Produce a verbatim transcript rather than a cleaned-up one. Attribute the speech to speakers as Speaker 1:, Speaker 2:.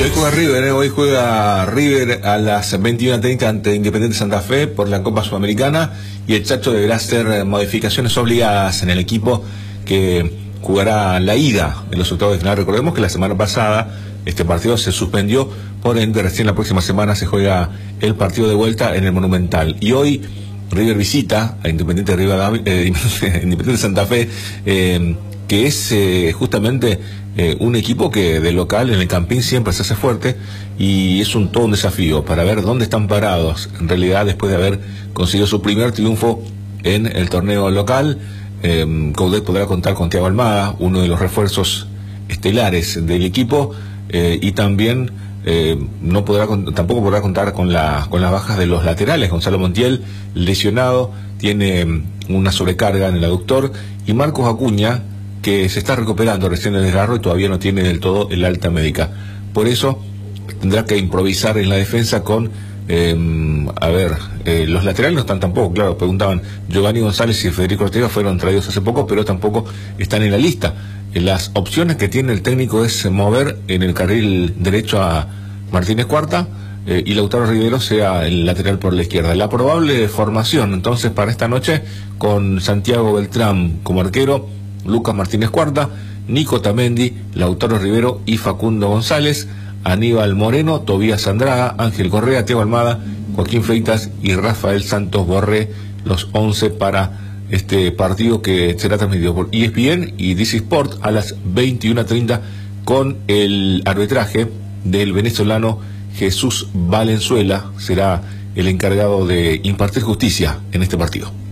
Speaker 1: Hoy juega River, ¿eh? Hoy juega River a las veintiuna treinta ante Independiente Santa Fe por la Copa Sudamericana, y el Chacho deberá hacer modificaciones obligadas en el equipo que jugará la ida en los octavos de final. Recordemos que la semana pasada este partido se suspendió, por ende recién la próxima semana se juega el partido de vuelta en el Monumental. Y hoy River visita a Independiente, River, eh, Independiente Santa Fe, eh, que es eh, justamente eh, un equipo que de local en el Campín siempre se hace fuerte, y es un todo un desafío para ver dónde están parados en realidad después de haber conseguido su primer triunfo en el torneo local. eh, Coudet podrá contar con Thiago Almada, uno de los refuerzos estelares del equipo, eh, y también eh, no podrá tampoco podrá contar con la con las bajas de los laterales. Gonzalo Montiel, lesionado, tiene una sobrecarga en el aductor, y Marcos Acuña, que se está recuperando recién del desgarro y todavía no tiene del todo el alta médica. Por eso tendrá que improvisar en la defensa con, eh, a ver, eh, los laterales no están tampoco, claro, preguntaban, Giovanni González y Federico Ortega fueron traídos hace poco, pero tampoco están en la lista. Eh, las opciones que tiene el técnico es mover en el carril derecho a Martínez Cuarta, eh, y Lautaro Rivero sea el lateral por la izquierda. La probable formación entonces para esta noche, con Santiago Beltrán como arquero, Lucas Martínez Cuarta, Nico Tamendi, Lautaro Rivero y Facundo González, Aníbal Moreno, Tobías Andrada, Ángel Correa, Thiago Almada, Joaquín Freitas y Rafael Santos Borré, los once para este partido que será transmitido por E S P N y D C Sport a las veintiuna treinta, con el arbitraje del venezolano Jesús Valenzuela. Será el encargado de impartir justicia en este partido.